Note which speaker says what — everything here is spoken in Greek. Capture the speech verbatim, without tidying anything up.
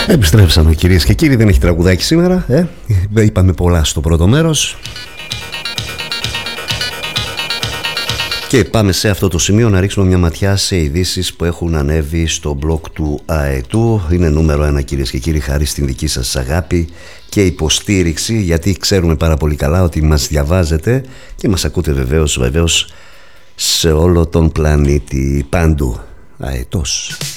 Speaker 1: Επιστρέψαμε κυρίες και κύριοι, δεν έχει τραγουδάκι σήμερα, ε? Είπαμε πολλά στο πρώτο μέρος. Και πάμε σε αυτό το σημείο να ρίξουμε μια ματιά σε ειδήσεις που έχουν ανέβει στο blog του ΑΕΤΟΥ. Είναι νούμερο ένα κυρίες και κύριοι, χάρη στην δική σας αγάπη και υποστήριξη, γιατί ξέρουμε πάρα πολύ καλά ότι μας διαβάζετε και μας ακούτε βεβαίως, βεβαίως σε όλο τον πλανήτη, παντού. ΑΕΤΟΣ.